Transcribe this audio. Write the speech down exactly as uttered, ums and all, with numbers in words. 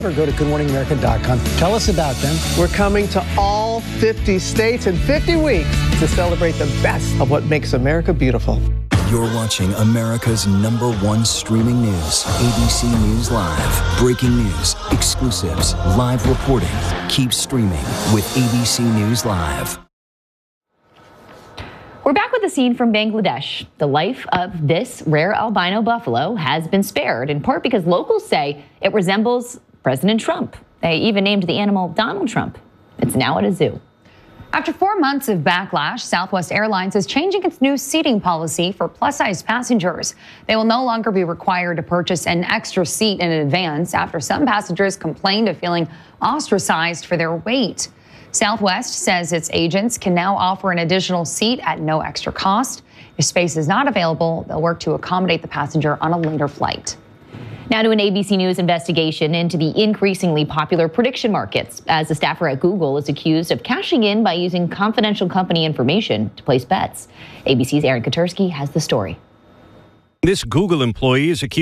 Or go to good morning america dot com. Tell us about them. We're coming to all fifty states in fifty weeks to celebrate the best of what makes America beautiful. You're watching America's number one streaming news, A B C News Live. Breaking news, exclusives, live reporting. Keep streaming with A B C News Live. We're back with a scene from Bangladesh. The life of this rare albino buffalo has been spared, in part because locals say it resembles President Trump. They even named the animal Donald Trump. It's now at a zoo. After four months of backlash, Southwest Airlines is changing its new seating policy for plus-size passengers. They will no longer be required to purchase an extra seat in advance after some passengers complained of feeling ostracized for their weight. Southwest says its agents can now offer an additional seat at no extra cost. If space is not available, they'll work to accommodate the passenger on a later flight. Now to an A B C News investigation into the increasingly popular prediction markets, as a staffer at Google is accused of cashing in by using confidential company information to place bets. A B C's Aaron Katursky has the story. This Google employee is accused